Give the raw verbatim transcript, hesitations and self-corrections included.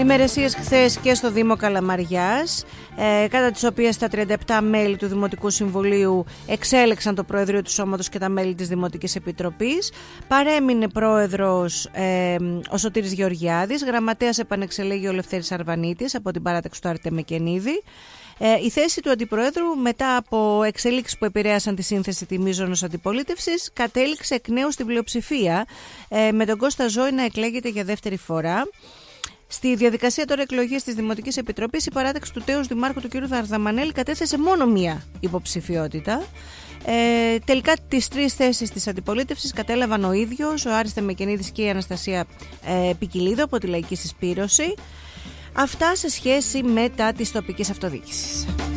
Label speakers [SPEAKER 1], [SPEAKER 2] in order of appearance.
[SPEAKER 1] Ημερεσίες χθες και στο Δήμο Καλαμαριάς, ε, κατά τις οποίες τα τριάντα επτά μέλη του Δημοτικού Συμβουλίου εξέλεξαν το Προεδρείο του Σώματος και τα μέλη της Δημοτικής Επιτροπής. Παρέμεινε πρόεδρος ε, ο Σωτήρης Γεωργιάδης, γραμματέας επανεξελέγει ο Λευτέρης Αρβανίτης από την παράταξη του Αρτέμ Μεκενίδη. Ε, η θέση του Αντιπροέδρου, μετά από εξελίξεις που επηρέασαν τη σύνθεση τη μείζωνος αντιπολίτευσης, κατέληξε εκ νέου στην πλειοψηφία, ε, με τον Κώστα Ζώη να εκλέγεται για δεύτερη φορά. Στη διαδικασία τώρα εκλογής της Δημοτικής Επιτροπής, η παράταξη του τέως Δημάρχου του κ. Δαρδαμανέλη κατέθεσε μόνο μία υποψηφιότητα. Ε, τελικά τις τρεις θέσεις της αντιπολίτευσης κατέλαβαν ο ίδιος, ο Άρης Θεμεκενίδης και η Αναστασία ε, Πικιλίδου από τη Λαϊκή Συσπήρωση. Αυτά σε σχέση με τα της τοπικής αυτοδιοίκησης.